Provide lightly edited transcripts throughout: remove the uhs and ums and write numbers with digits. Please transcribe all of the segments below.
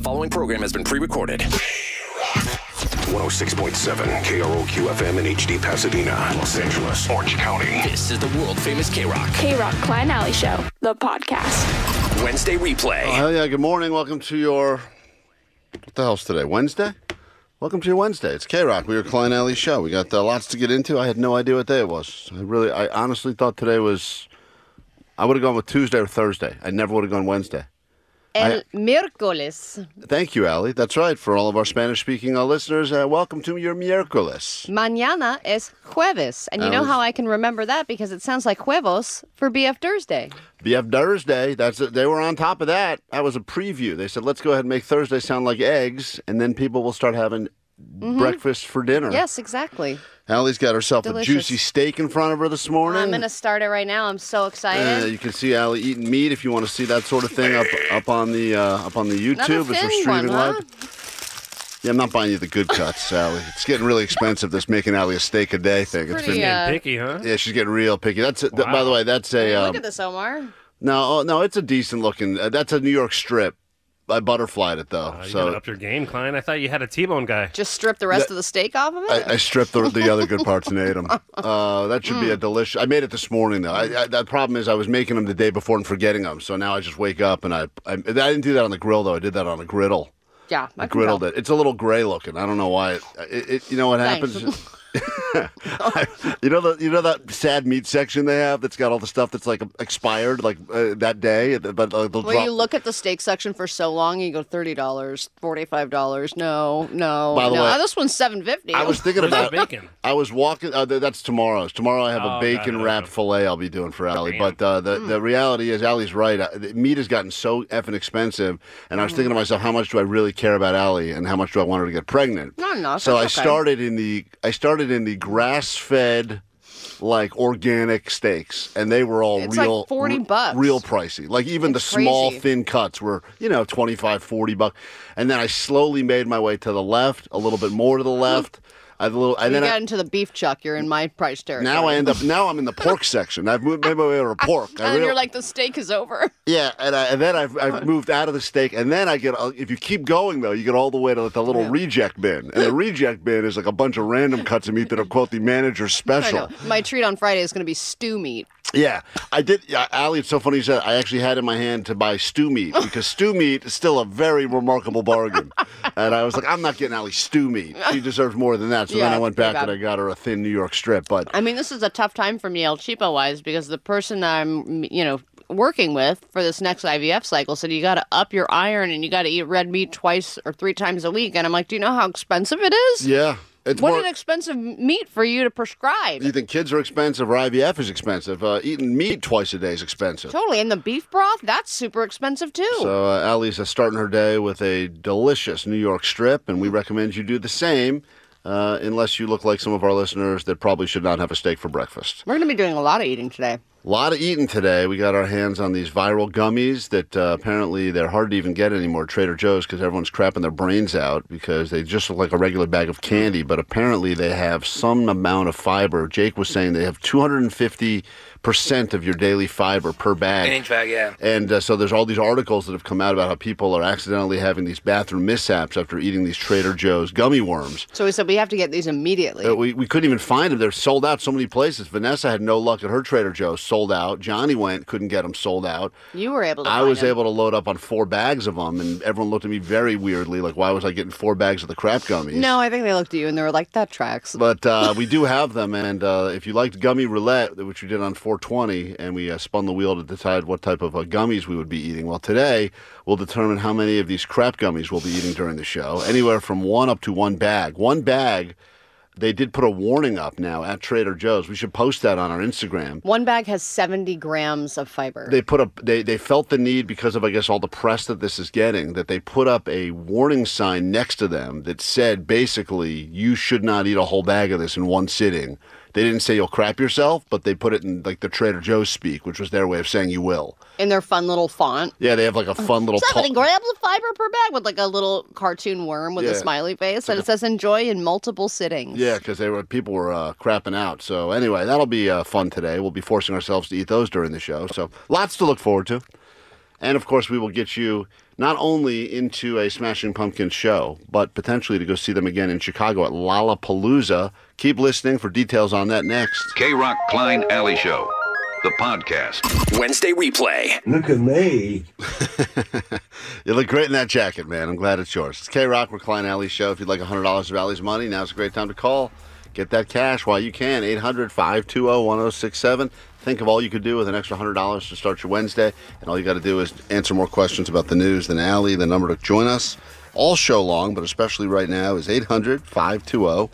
following program has been pre-recorded. 106.7 KROQ FM in HD Pasadena, Los Angeles, Orange County. This is the world-famous K-Rock. K-Rock Klein Alley Show, the podcast. Wednesday replay. Oh, yeah, good morning. Welcome to your... What the hell's today? Wednesday? Welcome to your Wednesday. It's K-Rock. We're your Klein Alley Show. We got lots to get into. I had no idea what day it was. I honestly thought today was... I would have gone with Tuesday or Thursday. I never would have gone Wednesday. El miércoles. Thank you, Allie. That's right. For all of our Spanish-speaking listeners, welcome to your miércoles. Mañana es jueves. And you know how I can remember that? Because it sounds like huevos for BF Thursday. BF Thursday. They were on top of that. That was a preview. They said, let's go ahead and make Thursday sound like eggs, and then people will start having breakfast for dinner. Yes, exactly. Allie's got herself Delicious. a juicy steak in front of her this morning. I'm going to start it right now. I'm so excited. You can see Allie eating meat if you want to see that sort of thing up on the YouTube as we're streaming live. Yeah, I'm not buying you the good cuts, Allie. It's getting really expensive. This making Allie a steak a day thing. Pretty, been getting picky, huh? Yeah, she's getting real picky. That's Wow. by the way, that's a Look at this, Omar. no, it's a decent looking. That's a New York strip. I butterflied it though. You So gotta up your game, Klein. I thought you had a T-bone guy. Just strip the rest of the steak off of it? I stripped the other good parts and ate them. That should be a delicious. I made it this morning though. The problem is I was making them the day before and forgetting them. So now I just wake up and I didn't do that on the grill though. I did that on a griddle. Yeah, I griddled it. It's a little gray looking. I don't know why. It you know what Thanks. happens? you know that sad meat section they have that's got all the stuff that's like expired that day, but they'll Well, drop. you look at the steak section for so long, and you go $30, $45. No. By the way, Oh, this one's $7.50. I was thinking Where's about the bacon? I was walking. That's tomorrow's. Tomorrow I have a Oh, bacon got it, wrapped okay. fillet I'll be doing for Allie. Damn. But the reality is, Allie's right. The meat has gotten so effing expensive, and I was thinking to myself, how much do I really care about Allie, and how much do I want her to get pregnant? No, So that's I okay. started in the grass-fed, like organic steaks, and they were all It's real like $40. real pricey. Like even It's the small crazy. thin cuts were, $25, $40. And then I slowly made my way to the left, a little bit more to the left. And You then got into the beef chuck, you're in my price territory. now I'm in the pork section. I've made my way over to pork. And then you're like, the steak is over. Yeah, and then I've moved out of the steak, and then I get, if you keep going though, you get all the way to the little reject bin, and the reject bin is like a bunch of random cuts of meat that are quote the manager's I special. know. My treat on Friday is going to be stew meat. Yeah, I did. Yeah, Allie, it's so funny you said I actually had in my hand to buy stew meat because stew meat is still a very remarkable bargain. And I was like, I'm not getting Allie stew meat. She deserves more than that. So then Yeah, I went back pretty and I got her a thin New York strip. But I mean, this is a tough time for me El Cheapo-wise because the person that I'm, working with for this next IVF cycle said you got to up your iron and you got to eat red meat twice or 3 times a week. And I'm like, do you know how expensive it is? yeah, it's What more. an expensive meat for you to prescribe. You think kids are expensive or IVF is expensive? Eating meat twice a day is expensive. Totally. And the beef broth, that's super expensive too. So Allie's starting her day with a delicious New York strip, and we recommend you do the same. Unless you look like some of our listeners that probably should not have a steak for breakfast. We're going to be doing a lot of eating today. A lot of eating today. We got our hands on these viral gummies that apparently they're hard to even get anymore at Trader Joe's because everyone's crapping their brains out because they just look like a regular bag of candy, but apparently they have some amount of fiber. Jake was saying they have 250% of your daily fiber per bag. An inch bag, yeah. And so there's all these articles that have come out about how people are accidentally having these bathroom mishaps after eating these Trader Joe's gummy worms. So we said we have to get these immediately. We couldn't even find them. They're sold out so many places. Vanessa had no luck at her Trader Joe's, sold out. Johnny went, couldn't get them, sold out. You were able to I find was them. able to load up on 4 bags of them, and everyone looked at me very weirdly, like, why was I getting 4 bags of the crap gummies? No, I think they looked at you and they were like, that tracks. But we do have them, and if you liked Gummy Roulette, which we did on 420, and we spun the wheel to decide what type of gummies we would be eating, well, today we'll determine how many of these crap gummies we'll be eating during the show, anywhere from 1 up to 1 bag. 1 bag, they did put a warning up now at Trader Joe's. We should post that on our Instagram. 1 bag has 70 grams of fiber. They put up. They felt the need because of, I guess, all the press that this is getting, that they put up a warning sign next to them that said basically you should not eat a whole bag of this in one sitting. They didn't say you'll crap yourself, but they put it in like the Trader Joe's speak, which was their way of saying you will. In their fun little font. Yeah, they have like a fun little. 70 grams of fiber per bag with like a little cartoon worm with a Yeah. smiley face, and it says enjoy in multiple sittings. Yeah, because people were crapping out. So anyway, that'll be fun today. We'll be forcing ourselves to eat those during the show. So lots to look forward to. And, of course, we will get you not only into a Smashing Pumpkins show, but potentially to go see them again in Chicago at Lollapalooza. Keep listening for details on that next. K-Rock Klein Alley Show, the podcast. Wednesday replay. Look at me. You look great in that jacket, man. I'm glad it's yours. It's K-Rock, we're Klein Alley Show. If you'd like $100 of Alley's money, now's a great time to call. Get that cash while you can. 800-520-1067. Think of all you could do with an extra $100 to start your Wednesday. And all you got to do is answer more questions about the news than Alley. The number to join us all show long, but especially right now, is 800-520-1067.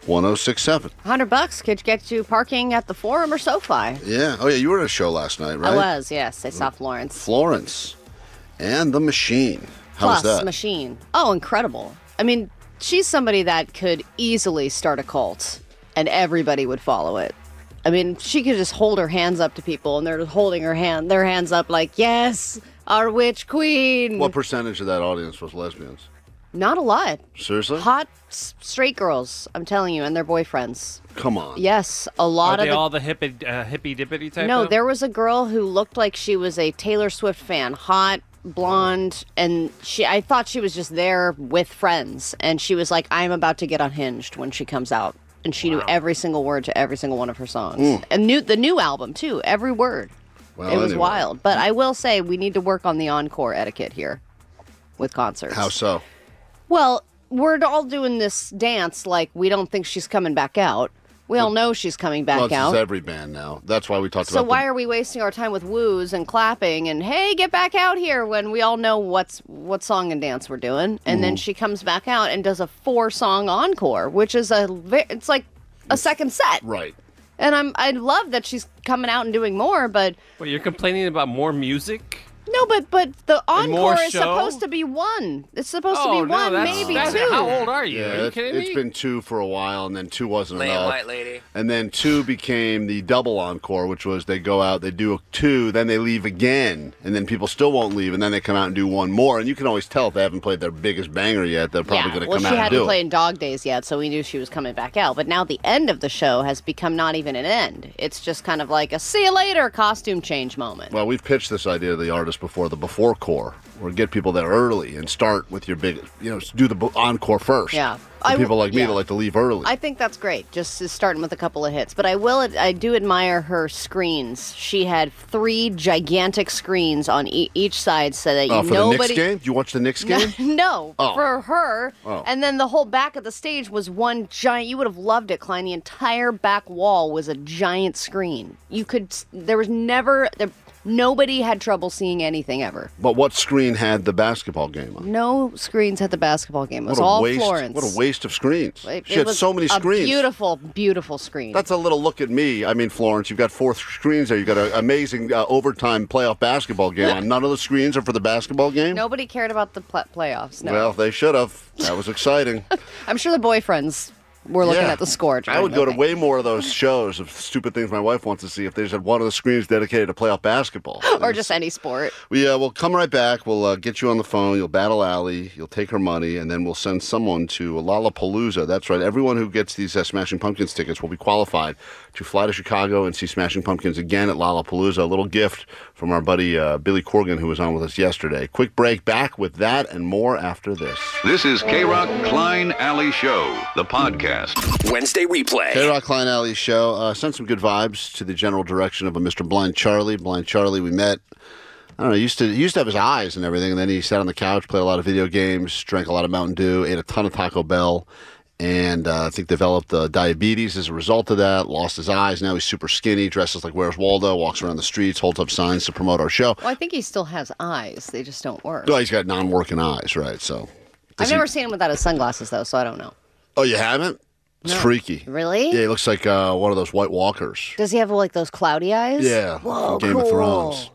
$100 could get you parking at the Forum or SoFi. Yeah. Oh, yeah, you were at a show last night, right? I was, yes. I saw Florence. Florence. And The Machine. How was that? Machine. Oh, incredible. I mean, she's somebody that could easily start a cult, and everybody would follow it. I mean, she could just hold her hands up to people, and they're just holding their hands up like, yes, our witch queen. What percentage of that audience was lesbians? Not a lot. Seriously? Hot straight girls, I'm telling you, and their boyfriends. Come on. Yes, a lot Are of they all the hippie dippity type? No, though? there was a girl who looked like she was a Taylor Swift fan, hot, blonde, and I thought she was just there with friends, and she was like, I'm about to get unhinged when she comes out. And she knew every single word to every single one of her songs. And the new album, too, every word. Well, it was anyway. wild. But I will say, we need to work on the encore etiquette here with concerts. How so? Well, we're all doing this dance like we don't think she's coming back out. We all know she's coming back Well, it's out. every band now. That's why we talked So about why are we wasting our time with woos and clapping and hey, get back out here when we all know what song and dance we're doing? And then she comes back out and does a 4-song encore, which is it's like a second set. Right. And I love that she's coming out and doing more, but Well, you're complaining about more music? no, but the encore is show? supposed to be one. It's supposed to Oh, be no, one, that's- maybe that's- two. How old are you? Yeah, Are you kidding me? it's been 2 for a while, and then 2 wasn't Lay a enough. white lady. And then 2 became the double encore, which was they go out, they do 2, then they leave again, and then people still won't leave, and then they come out and do 1 more. And you can always tell if they haven't played their biggest banger yet, they're probably going to well, come she out and hadn't do played it. in Dog Days yet, so we knew she was coming back out. But now the end of the show has become not even an end. It's just kind of like a see you later costume change moment. Well, we've pitched this idea to the artist before, the before core, where get people there early and start with your big, do the encore first. Yeah. For people like me that like to leave early. I think that's great, just starting with a couple of hits. But I do admire her screens. She had 3 gigantic screens on each side so that for the nobody... Knicks game? Did you watch the Knicks game? No, Oh. for her. Oh. And then the whole back of the stage was one giant... You would have loved it, Klein. The entire back wall was a giant screen. There was never... Nobody had trouble seeing anything ever. But what screen had the basketball game on? No screens at the basketball game. It was What a all waste! Florence. What a waste of screens. She It had was so many screens. A beautiful, beautiful screen. That's a little look at me. I mean, Florence, you've got 4 screens there. You've got an amazing overtime playoff basketball game on. None of the screens are for the basketball game? Nobody cared about the playoffs. No. Well, they should have. That was exciting. I'm sure the boyfriends were looking Yeah. at the score. I would go to during way more of those shows of stupid things my wife wants to see if they just had one of the screens dedicated to playoff basketball. or just any sport. We'll come right back. We'll get you on the phone. You'll battle Allie. You'll take her money, and then we'll send someone to Lollapalooza. That's right. Everyone who gets these Smashing Pumpkins tickets will be qualified to fly to Chicago and see Smashing Pumpkins again at Lollapalooza. A little gift from our buddy Billy Corgan, who was on with us yesterday. Quick break. Back with that and more after this. This is K-Rock Klein Alley Show, the podcast. Wednesday replay. K-Rock Klein Alley Show. Sent some good vibes to the general direction of a Mr. Blind Charlie. Blind Charlie, we met. I don't know. He used to have his eyes and everything, and then he sat on the couch, played a lot of video games, drank a lot of Mountain Dew, ate a ton of Taco Bell, and I think developed diabetes as a result of that. Lost his eyes. Now he's super skinny, dresses like Where's Waldo, walks around the streets, holds up signs to promote our show. Well, I think he still has eyes. They just don't work. Well, he's got non-working eyes, right? So I've never seen him without his sunglasses, though, so I don't know. Oh, you haven't? It's freaky. Really? Yeah, he looks like one of those White Walkers. Does he have, like, those cloudy eyes? Yeah, Whoa, Game cool. of Thrones.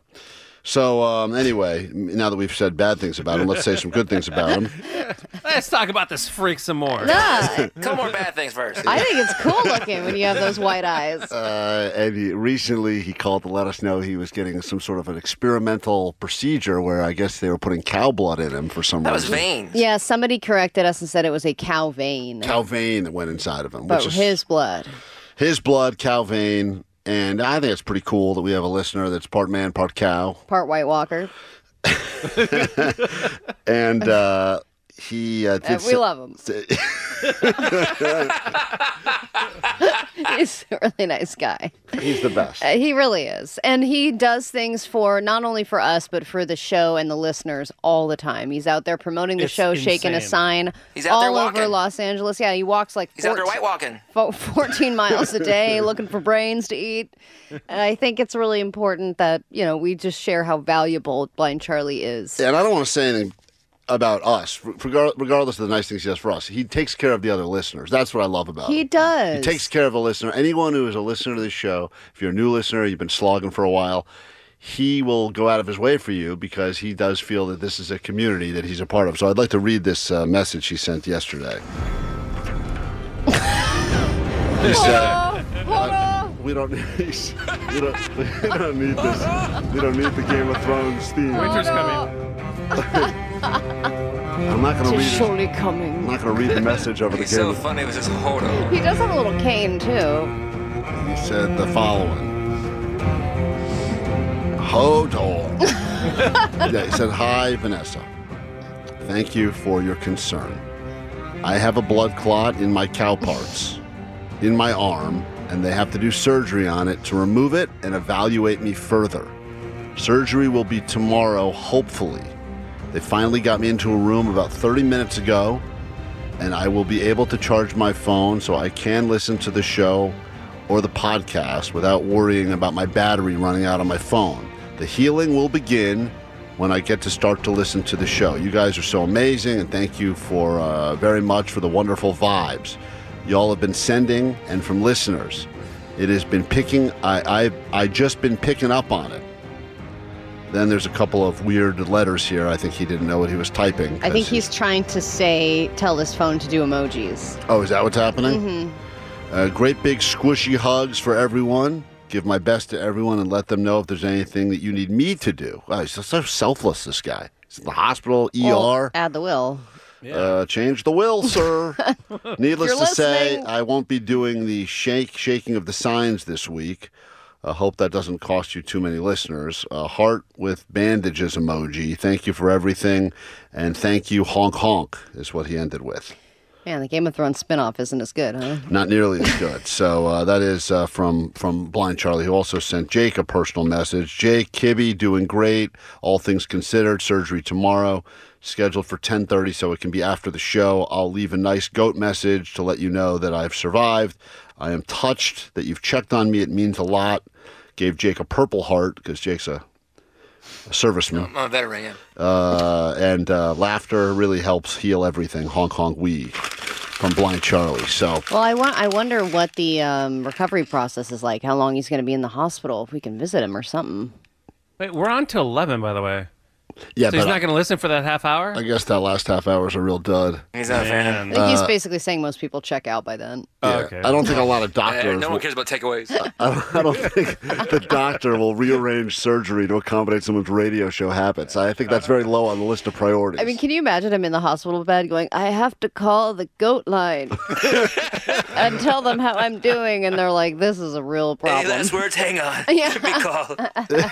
So, anyway, now that we've said bad things about him, let's say some good things about him. Let's talk about this freak some more. Nah, Couple more bad things first. I think it's cool looking when you have those white eyes. And recently he called to let us know he was getting some sort of an experimental procedure where I guess they were putting cow blood in him for some That was reason. veins. Yeah, somebody corrected us and said it was a cow vein. Cow vein that went inside of him. but which is his blood. his blood, cow vein. And I think it's pretty cool that we have a listener that's part man, part cow. Part White Walker. And he did we love him. He's a really nice guy. He's the best. He really is. And he does things for not only for us, but for the show and the listeners all the time. He's out there promoting the show, shaking a sign He's out all there over walking. Los Angeles. Yeah, he walks like He's out there white walking. 14 miles a day looking for brains to eat. And I think it's really important that, we just share how valuable Blind Charlie is. And I don't want to say anything about us, regardless of the nice things he does for us. He takes care of the other listeners. That's what I love about him. He does. He takes care of a listener. Anyone who is a listener to this show, if you're a new listener, you've been slogging for a while, he will go out of his way for you because he does feel that this is a community that he's a part of. So I'd like to read this message he sent yesterday. He said, we don't need this. We don't need the Game of Thrones theme. Winter's coming. I'm not going to read it. Surely coming. I'm not going to read the message over the He's so game. funny with his hold on. He does have a little cane, too. He said the following. Hold on. Yeah, he said, "Hi, Vanessa. Thank you for your concern. I have a blood clot in my cow parts, in my arm, and they have to do surgery on it to remove it and evaluate me further. Surgery will be tomorrow, hopefully. They finally got me into a room about 30 minutes ago, and I will be able to charge my phone so I can listen to the show or the podcast without worrying about my battery running out on my phone. The healing will begin when I get to start to listen to the show. You guys are so amazing, and thank you for very much for the wonderful vibes y'all have been sending, and from listeners. It has been picking. I just been picking up on it." Then there's a couple of weird letters here. I think he didn't know what he was typing. I think he's trying to tell his phone to do emojis. Oh, is that what's happening? Mm-hmm. Great big squishy hugs for everyone. Give my best to everyone and let them know if there's anything that you need me to do. Wow, he's so selfless, this guy. He's in the hospital, ER. Well, add the will. Change the will, sir. Needless to say, listening. I won't be doing the shaking of the signs this week. I hope that doesn't cost you too many listeners. Heart with bandages emoji. Thank you for everything. And thank you, honk honk, is what he ended with. Man, the Game of Thrones spinoff isn't as good, huh? Not nearly as good. So that is from Blind Charlie, who also sent Jake a personal message. Jake, Kibby, doing great. All things considered, surgery tomorrow. Scheduled for 10:30, so it can be after the show. I'll leave a nice goat message to let you know that I've survived. I am touched that you've checked on me. It means a lot. Gave Jake a purple heart because Jake's a serviceman. I'm a veteran, yeah. And laughter really helps heal everything. Honk honk wee from Blind Charlie. So Well, I wonder what the recovery process is like. How long he's going to be in the hospital? If we can visit him or something. Wait, we're on till 11, by the way. yeah, So he's but not going to listen for that half hour? I guess that last half hour is a real dud. He's not a fan. Man. I think he's basically saying most people check out by then. Oh, Yeah, okay. I don't think a lot of doctors. No one cares about takeaways. I don't think the doctor will rearrange surgery to accommodate someone's radio show habits. I think that's very low on the list of priorities. I mean, can you imagine him in the hospital bed going, "I have to call the goat line and tell them how I'm doing," and they're like, "This is a real Hey, problem." last words, hang on. Yeah. Be called.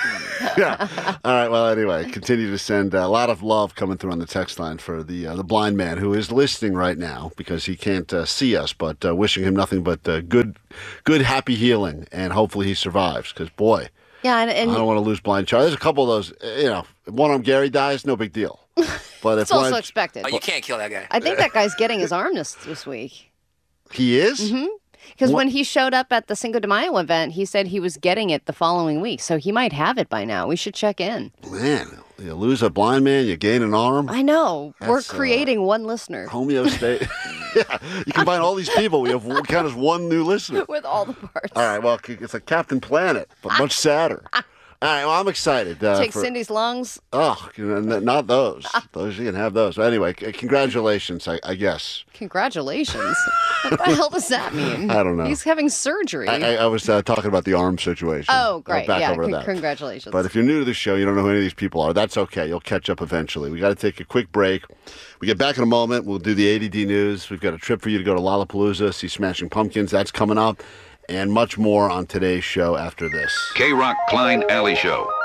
yeah. All right. Well, anyway, continue to send a lot of love coming through on the text line for the blind man who is listening right now because he can't see us, but wishing him nothing but good, happy healing, and hopefully he survives. Because boy, Yeah, I and don't want to lose Blind Charlie. There's a couple of those. One arm Gary dies, no big deal. But if it's also Blind, expected. Oh, you can't kill that guy. I think that guy's getting his arm this week. he is. Because What- when he showed up at the Cinco de Mayo event, he said he was getting it the following week. So he might have it by now. We should check in. Man, you lose a blind man, you gain an arm. I know. We're That's, creating one listener Homeostate. Yeah, you combine all these people. We count as one new listener. with all the parts. All right, well, it's like Captain Planet, but much sadder. All right, well, I'm excited. Take for, Cindy's lungs. Oh, not those. Those you can have those. But anyway, congratulations, I guess. Congratulations. What the hell does that mean? I don't know. He's having surgery. I was talking about the arm situation. Oh, great. Back Yeah, over to that. congratulations. But if you're new to the show, you don't know who any of these people are, that's okay. You'll catch up eventually. We got to take a quick break. We get back in a moment. We'll do the ADD news. We've got a trip for you to go to Lollapalooza, see Smashing Pumpkins. That's coming up. And much more on today's show after this. K-Rock Klein Alley Show, the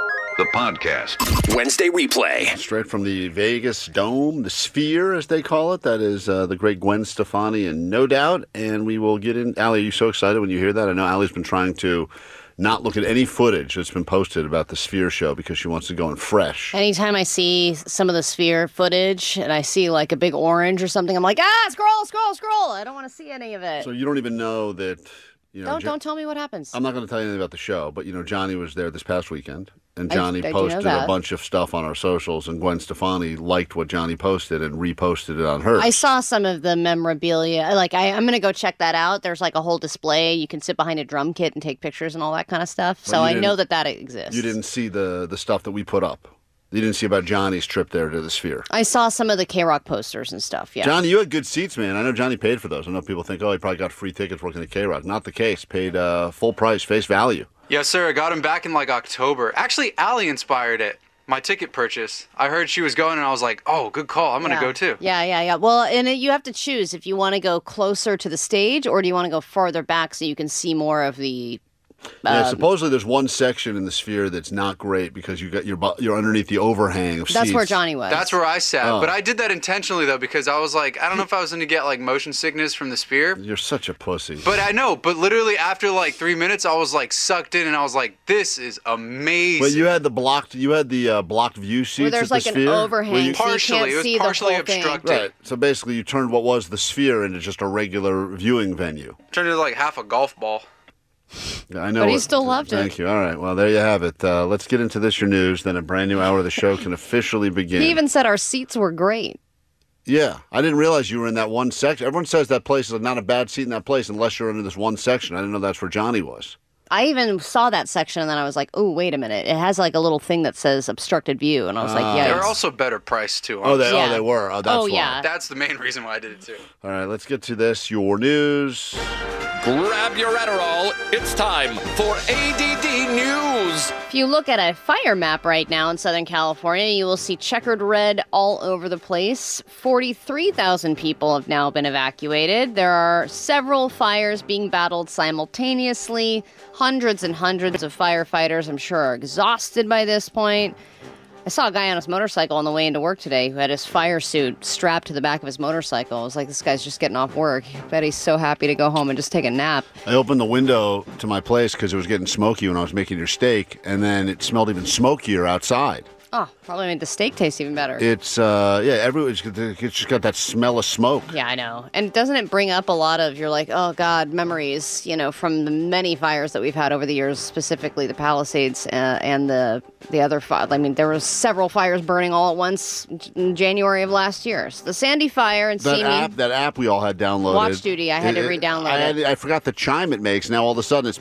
the podcast. Wednesday replay. Straight from the Vegas Dome, the Sphere, as they call it. That is the great Gwen Stefani and No Doubt. And we will get in. Allie, are you so excited when you hear that? I know Allie's been trying to not look at any footage that's been posted about the Sphere show because she wants to go in fresh. Anytime I see some of the Sphere footage and I see like a big orange or something, I'm like, scroll. I don't want to see any of it. So you don't even know that... Don't tell me what happens. I'm not going to tell you anything about the show, but, Johnny was there this past weekend, and Johnny I do know posted that. a bunch of stuff on our socials, and Gwen Stefani liked what Johnny posted and reposted it on hers. I saw some of the memorabilia. Like, I'm going to go check that out. There's like a whole display. You can sit behind a drum kit and take pictures and all that kind of stuff. So I know that exists. You didn't see the stuff that we put up. You didn't see about Johnny's trip there to the Sphere. I saw some of the K-Rock posters and stuff, yeah. Johnny, you had good seats, man. I know Johnny paid for those. I know people think, he probably got free tickets working at K-Rock. Not the case. Paid full price, face value. Yes, sir. I got him back in like October. Actually, Allie inspired it. My ticket purchase. I heard she was going and I was like, oh, good call. I'm going to go too. Yeah. Well, and you have to choose if you want to go closer to the stage or do you want to go farther back so you can see more of the... supposedly there's one section in the Sphere that's not great because you're underneath the overhang of seats. That's where Johnny was. That's where I sat. Oh. But I did that intentionally, though, because I was like, I don't know if I was going to get like motion sickness from the Sphere. You're such a pussy. But I know. But literally after like 3 minutes, I was like sucked in and I was like, this is amazing. But you had the blocked view seats where there's at the like Sphere? an overhang, partially, so you can't see it was partially the whole thing. obstructed. Right. So basically you turned what was the Sphere into just a regular viewing venue. Turned into like half a golf ball. Yeah, I know. But he still loved it. Thank you. All right. Well, there you have it. Let's get into this, your news. Then a brand new hour of the show can officially begin. He even said our seats were great. Yeah. I didn't realize you were in that one section. Everyone says that place is not a bad seat in that place unless you're in this one section. I didn't know that's where Johnny was. I even saw that section and then I was like, oh, wait a minute. It has like a little thing that says obstructed view. And I was like, yeah. They were also better priced too. They were. Oh, that's why. Yeah. That's the main reason why I did it too. All right. Let's get to this, your news. Grab your Adderall. It's time for ADD News. If you look at a fire map right now in Southern California, you will see checkered red all over the place. 43,000 people have now been evacuated. There are several fires being battled simultaneously. Hundreds and hundreds of firefighters, I'm sure, are exhausted by this point. I saw a guy on his motorcycle on the way into work today who had his fire suit strapped to the back of his motorcycle. I was like, this guy's just getting off work. I bet he's so happy to go home and just take a nap. I opened the window to my place because it was getting smoky when I was making your steak, and then it smelled even smokier outside. Oh, probably made the steak taste even better. It's, it's just got that smell of smoke. Yeah, I know. And doesn't it bring up a lot of, you're like, oh, God, memories, from the many fires that we've had over the years, specifically the Palisades and the other fire. I mean, there were several fires burning all at once in January of last year. So the Sandy Fire and Simi. That app we all had downloaded. Watch Duty, I had to re-download it. I forgot the chime it makes. Now all of a sudden it's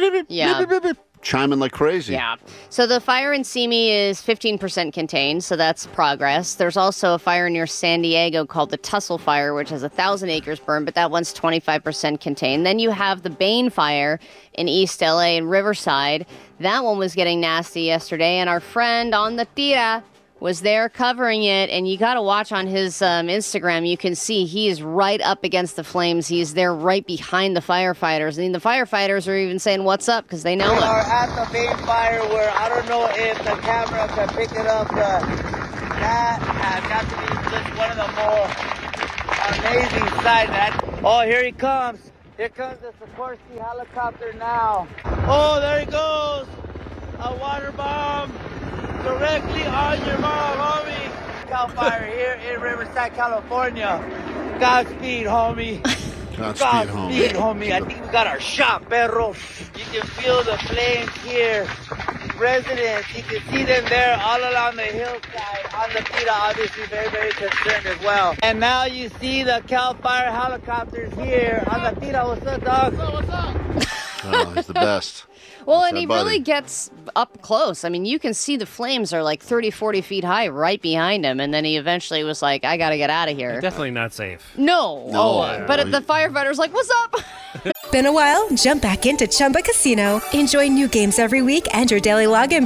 chiming like crazy. Yeah. So the fire in Simi is 15% contained, so that's progress. There's also a fire near San Diego called the Tussle Fire, which has 1,000 acres burned, but that one's 25% contained. Then you have the Bain Fire in East LA and Riverside. That one was getting nasty yesterday, and our friend on the tira was there covering it, and you got to watch on his Instagram. You can see he is right up against the flames. He's there right behind the firefighters. I mean, the firefighters are even saying, what's up, because they know We him. are at the Bain Fire where I don't know if the camera can pick it up. That has got to be just one of the more amazing sights. Oh, here he comes. Here comes the Sikorsky helicopter now. Oh, there he goes. A water bomb. Directly on your mom, homie. Cal Fire here in Riverside, California. Godspeed, homie. Godspeed, homie. I think we got our shot, perro. You can feel the flames here. Residents, you can see them there all along the hillside. On the Tira, obviously very, very concerned as well. And now you see the Cal Fire helicopters here on the Tira. What's up, dog? What's up? Oh, he's the best. Well, What's and that, he buddy? really gets up close. I mean, you can see the flames are like 30, 40 feet high right behind him. And then he eventually was like, I got to get out of here. Definitely not safe. No. But the firefighter's like, what's up? Been a while? Jump back into Chumba Casino. Enjoy new games every week and your daily login